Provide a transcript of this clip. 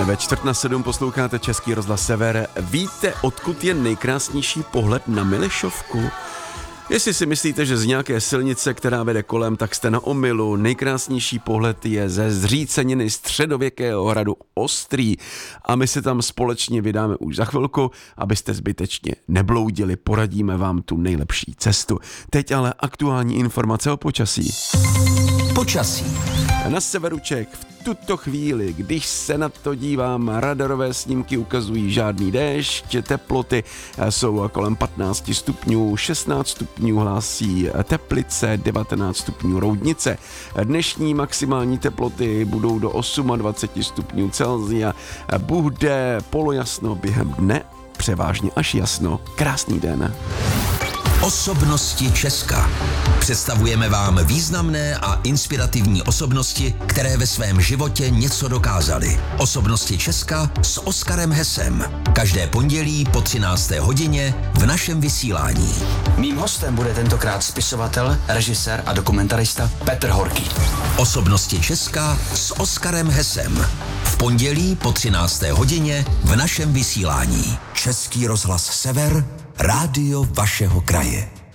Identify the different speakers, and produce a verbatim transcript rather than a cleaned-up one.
Speaker 1: Ve čtvrt na sedm posloucháte Český rozhlas Sever. Víte, odkud je nejkrásnější pohled na Milešovku? Jestli si myslíte, že z nějaké silnice, která vede kolem, tak jste na omylu. Nejkrásnější pohled je ze zříceniny středověkého hradu Ostrý a my se tam společně vydáme už za chvilku, abyste zbytečně nebloudili, poradíme vám tu nejlepší cestu. Teď ale aktuální informace o počasí.
Speaker 2: Počasí.
Speaker 1: Na severu Čech v tuto chvíli, když se na to dívám, radarové snímky ukazují žádný déšť, teploty jsou kolem patnáct stupňů, šestnáct stupňů hlásí Teplice, devatenáct stupňů Roudnice. Dnešní maximální teploty budou do dvacet osm stupňů Celsia, bude polojasno během dne, převážně až jasno. Krásný den.
Speaker 2: Osobnosti Česka. Představujeme vám významné a inspirativní osobnosti, které ve svém životě něco dokázaly. Osobnosti Česka s Oskarem Hesem. Každé pondělí po třinácté hodině v našem vysílání.
Speaker 3: Mým hostem bude tentokrát spisovatel, režisér a dokumentarista Petr Horký.
Speaker 2: Osobnosti Česka s Oskarem Hesem. V pondělí po třinácté hodině v našem vysílání. Český rozhlas Sever, rádio vašeho kraje.